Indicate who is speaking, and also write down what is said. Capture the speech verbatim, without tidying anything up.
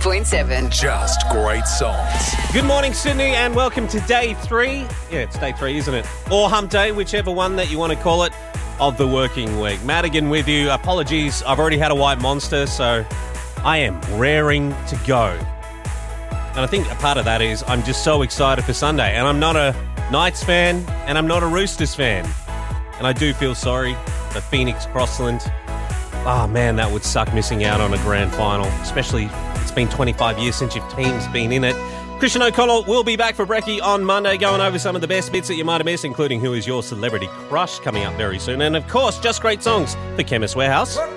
Speaker 1: point seven.
Speaker 2: Just great songs.
Speaker 3: Good morning, Sydney, and welcome to day three. Yeah, it's day three, isn't it? Or hump day, whichever one that you want to call it, of the working week. Madigan with you. Apologies, I've already had a white monster, so I am raring to go. And I think a part of that is I'm just so excited for Sunday. And I'm not a Knights fan, and I'm not a Roosters fan. And I do feel sorry for Phoenix Crossland. Oh, man, that would suck missing out on a grand final, especially it's been twenty-five years since your team's been in it. Christian O'Connell will be back for Brekkie on Monday, going over some of the best bits that you might have missed, including who is your celebrity crush coming up very soon. And, of course, just great songs for Chemist Warehouse.